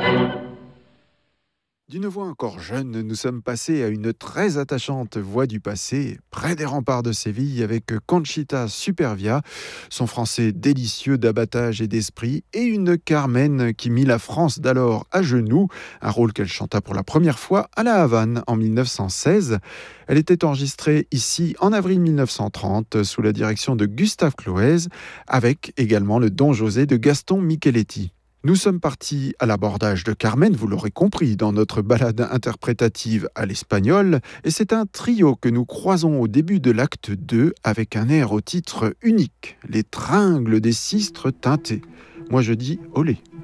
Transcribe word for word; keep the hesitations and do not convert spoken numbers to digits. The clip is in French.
D'une voix encore jeune, nous sommes passés à une très attachante voix du passé, près des remparts de Séville, avec Conchita Supervia, son français délicieux d'abattage et d'esprit, et une Carmen qui mit la France d'alors à genoux, un rôle qu'elle chanta pour la première fois à La Havane en mille neuf cent seize. Elle était enregistrée ici en avril mille neuf cent trente sous la direction de Gustave Cloez, avec également le Don José de Gaston Micheletti. Nous sommes partis à l'abordage de Carmen, vous l'aurez compris, dans notre balade interprétative à l'espagnol, et c'est un trio que nous croisons au début de l'acte deux avec un air au titre unique, les tringles des sistres teintés. Moi je dis olé.